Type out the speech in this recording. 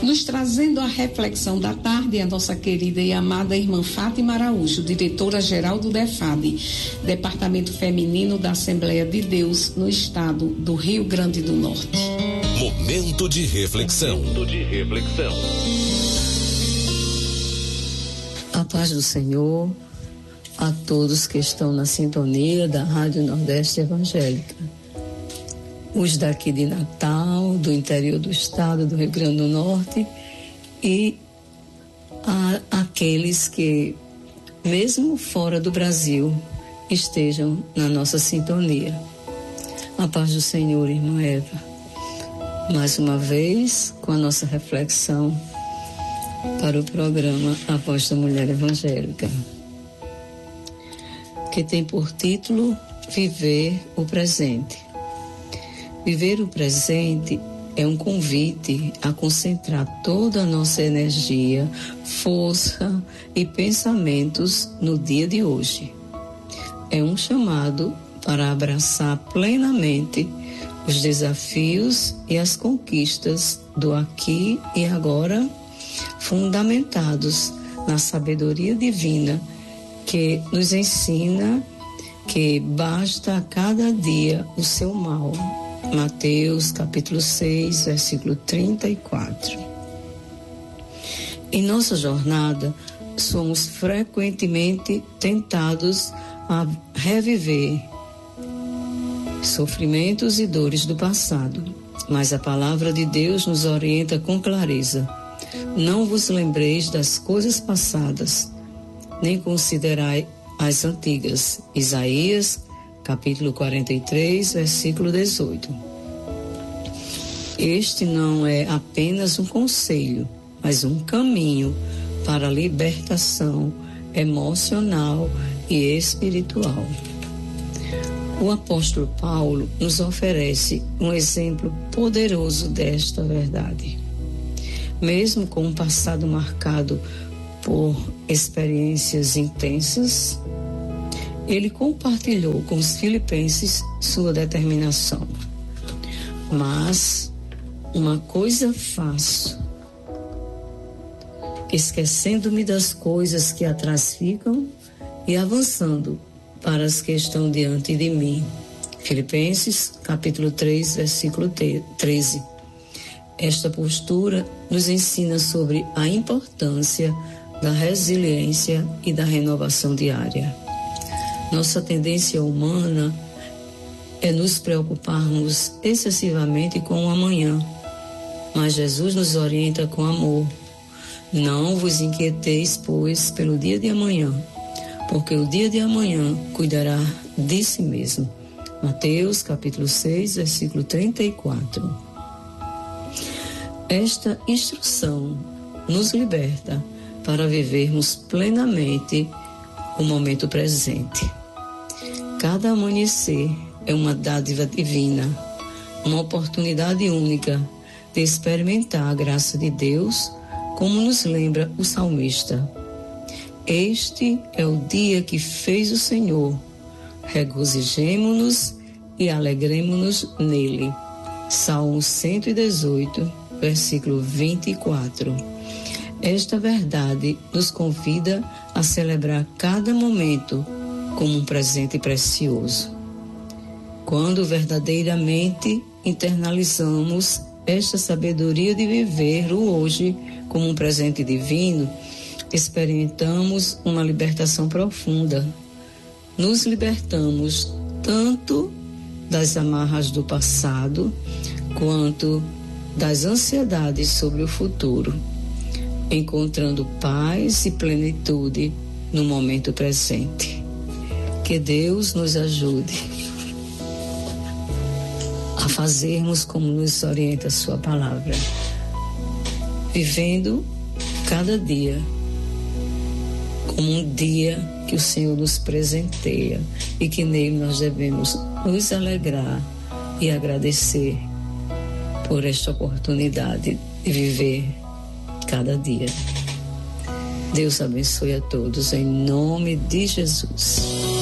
Nos trazendo a reflexão da tarde, a nossa querida e amada irmã Fátima Araújo, diretora-geral do DEFAD, Departamento Feminino da Assembleia de Deus, no estado do Rio Grande do Norte. Momento de reflexão. A paz do Senhor a todos que estão na sintonia da Rádio Nordeste Evangélica. Os daqui de Natal, do interior do estado do Rio Grande do Norte, e aqueles que, mesmo fora do Brasil, estejam na nossa sintonia. A paz do Senhor, irmã Eva. Mais uma vez, com a nossa reflexão para o programa A Voz da Mulher Evangélica, que tem por título Viver o Presente. Viver o presente é um convite a concentrar toda a nossa energia, força e pensamentos no dia de hoje. É um chamado para abraçar plenamente os desafios e as conquistas do aqui e agora, fundamentados na sabedoria divina que nos ensina que basta a cada dia o seu mal. Mateus capítulo 6, versículo 34. Em nossa jornada, somos frequentemente tentados a reviver sofrimentos e dores do passado, mas a palavra de Deus nos orienta com clareza. Não vos lembreis das coisas passadas, nem considerai as antigas. Isaías capítulo 43, versículo 18. Este não é apenas um conselho, mas um caminho para a libertação emocional e espiritual. O apóstolo Paulo nos oferece um exemplo poderoso desta verdade. Mesmo com um passado marcado por experiências intensas, ele compartilhou com os filipenses sua determinação. Mas uma coisa faço, esquecendo-me das coisas que atrás ficam e avançando para as que estão diante de mim. Filipenses capítulo 3, versículo 13. Esta postura nos ensina sobre a importância da resiliência e da renovação diária. Nossa tendência humana é nos preocuparmos excessivamente com o amanhã, mas Jesus nos orienta com amor. Não vos inquieteis, pois, pelo dia de amanhã, porque o dia de amanhã cuidará de si mesmo. Mateus capítulo 6, versículo 34. Esta instrução nos liberta para vivermos plenamente o momento presente. Cada amanhecer é uma dádiva divina, uma oportunidade única de experimentar a graça de Deus, como nos lembra o salmista. Este é o dia que fez o Senhor, regozijemo-nos e alegremo-nos nele. Salmo 118, versículo 24. Esta verdade nos convida a celebrar cada momento como um presente precioso. Quando verdadeiramente internalizamos esta sabedoria de viver o hoje como um presente divino, experimentamos uma libertação profunda. Nos libertamos tanto das amarras do passado quanto das ansiedades sobre o futuro, encontrando paz e plenitude no momento presente. Que Deus nos ajude a fazermos como nos orienta a sua palavra, vivendo cada dia como um dia que o Senhor nos presenteia e que nele nós devemos nos alegrar e agradecer por esta oportunidade de viver cada dia. Deus abençoe a todos, em nome de Jesus.